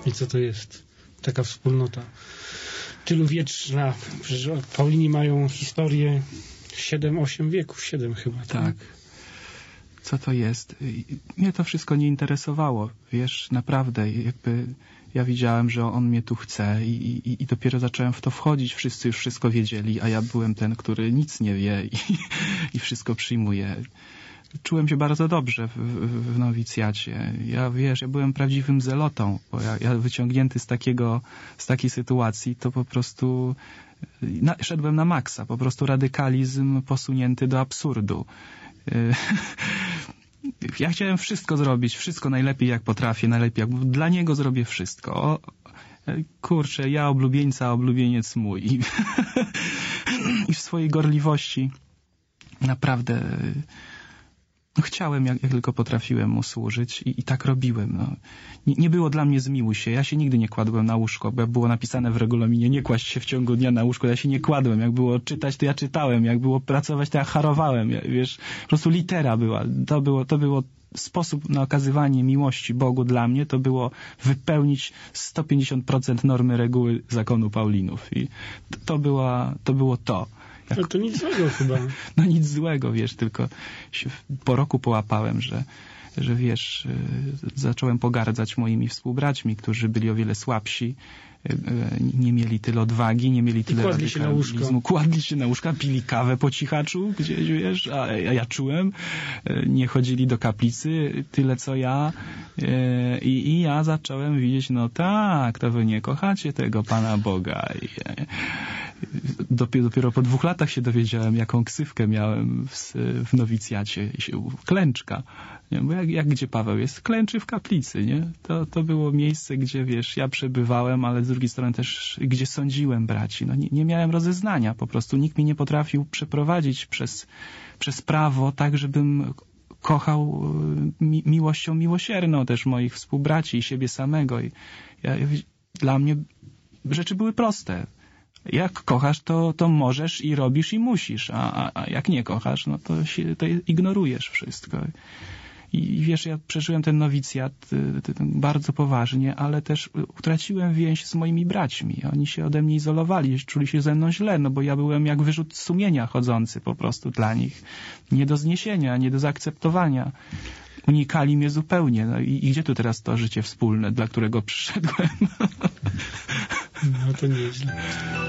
I co to jest taka wspólnota? Tylu wieczna. Przecież Paulini mają historię 7-8 wieków, 7 chyba. Tak. Co to jest? Mnie to wszystko nie interesowało. Wiesz, naprawdę, jakby ja widziałem, że on mnie tu chce i dopiero zacząłem w to wchodzić. Wszyscy już wszystko wiedzieli, a ja byłem ten, który nic nie wie i wszystko przyjmuje. Czułem się bardzo dobrze w nowicjacie. Ja byłem prawdziwym zelotą, bo ja wyciągnięty z takiej sytuacji, to po prostu szedłem na maksa, po prostu radykalizm posunięty do absurdu. Ja chciałem wszystko zrobić, wszystko najlepiej jak potrafię, dla niego zrobię wszystko. Kurczę, ja oblubieńca, oblubieniec mój. I w swojej gorliwości naprawdę chciałem, jak tylko potrafiłem mu służyć i tak robiłem. No. Nie było dla mnie zmiłuj się. Ja się nigdy nie kładłem na łóżko, bo jak było napisane w regulaminie, nie kłaść się w ciągu dnia na łóżko, ja się nie kładłem. Jak było czytać, to ja czytałem. Jak było pracować, to ja harowałem. Wiesz, po prostu litera była. To było sposób na okazywanie miłości Bogu dla mnie, to było wypełnić 150% normy reguły zakonu Paulinów. I to było to. No to nic złego chyba. No nic złego, wiesz, tylko się po roku połapałem, że wiesz, zacząłem pogardzać moimi współbraćmi, którzy byli o wiele słabsi, nie mieli tyle odwagi, nie mieli tyle radykalizmu. Kładli się na łóżka, pili kawę po cichaczu gdzieś, wiesz, a ja czułem, nie chodzili do kaplicy tyle co ja i ja zacząłem widzieć, no tak, to wy nie kochacie tego Pana Boga. Dopiero po 2 latach się dowiedziałem, jaką ksywkę miałem w nowicjacie. Klęczka. Nie? Bo jak gdzie Paweł jest? Klęczy w kaplicy, nie? To było miejsce, gdzie, wiesz, ja przebywałem, ale z drugiej strony też, gdzie sądziłem braci. No nie miałem rozeznania. Po prostu nikt mnie nie potrafił przeprowadzić przez prawo, tak, żebym kochał miłością miłosierną też moich współbraci i siebie samego. Dla mnie rzeczy były proste. Jak kochasz, to możesz i robisz i musisz, a jak nie kochasz, no to ignorujesz wszystko. I wiesz, ja przeżyłem ten nowicjat bardzo poważnie, ale też utraciłem więź z moimi braćmi. Oni się ode mnie izolowali, czuli się ze mną źle, no bo ja byłem jak wyrzut sumienia chodzący po prostu dla nich. Nie do zniesienia, nie do zaakceptowania. Unikali mnie zupełnie. No i gdzie tu teraz to życie wspólne, dla którego przyszedłem? No to nieźle.